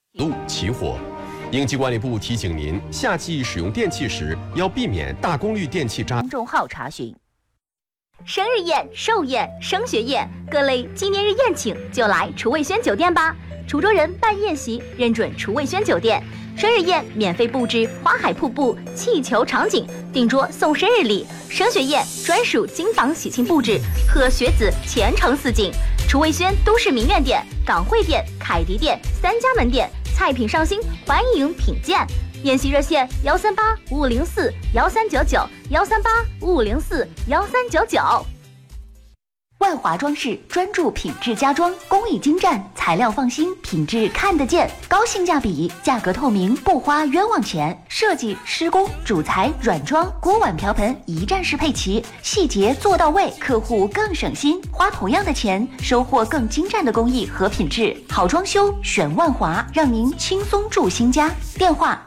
路起火。应急管理部提醒您，夏季使用电器时要避免大功率电器渣。 公众号查询。 生日宴、寿宴、升学宴，各类纪念日宴请就来楚味轩酒店吧。滁州人办宴席认准楚味轩酒店，生日宴免费布置花海瀑布、气球场景，订桌送生日礼；升学宴专属金榜喜庆布置，贺学子前程似锦。楚味轩都市名苑店、港汇店、凯迪店3家门店，菜品上新，欢迎品鉴。宴席热线13855041389，13855041399。 万华装饰专注品质家装，工艺精湛，材料放心，品质看得见，高性价比，价格透明，不花冤枉钱。设计、施工、主材、软装、锅碗瓢盆一站式配齐，细节做到位，客户更省心。花同样的钱，收获更精湛的工艺和品质。好装修选万华，让您轻松住新家。电话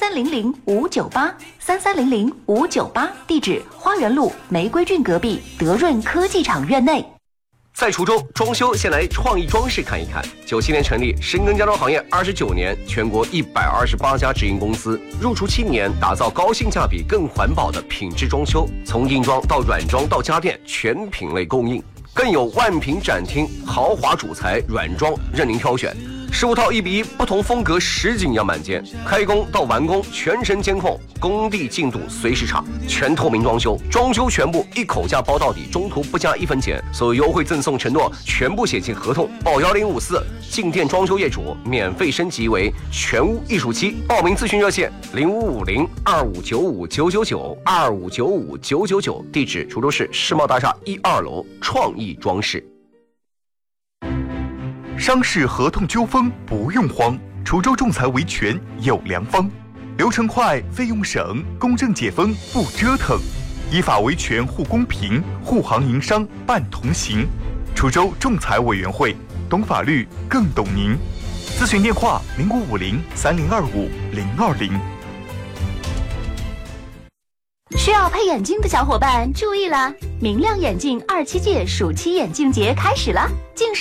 3300-598，3300-598，地址花园路玫瑰郡隔壁德润科技厂院内。 在滁州装修，先来创意装饰看一看。97年成立，深耕家装行业29年，全国128家直营公司，入厨7年，打造高性价比、更环保的品质装修，从硬装到软装到家电，全品类供应，更有万品展厅，豪华主材、软装任您挑选。15套1:1，不同风格实景样板间，开工到完工全程监控，工地进度随时查，全透明装修，装修全部一口价包到底，中途不加1分钱，所有优惠赠送承诺全部写进合同，报1054，进店装修业主免费升级为全屋艺术漆。报名咨询热线0550-2595-999，2595-999，地址滁州市世贸大厦1、2楼创意装饰。 商事合同纠纷不用慌，滁州仲裁维权有良方，流程快，费用省，公正解封不折腾，依法维权护公平，护行营商办同行。滁州仲裁委员会，懂法律更懂您。咨询电话0550-3025-020。 需要配眼镜的小伙伴注意了，明亮眼镜27届暑期眼镜节开始了，近